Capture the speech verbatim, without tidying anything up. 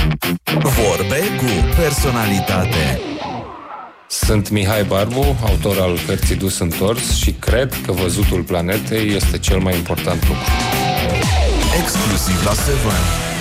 Vorbe cu personalitate. Sunt Mihai Barbu, autor al cărții Dus Întors și cred că văzutul planetei este cel mai important lucru. Exclusiv la Seven.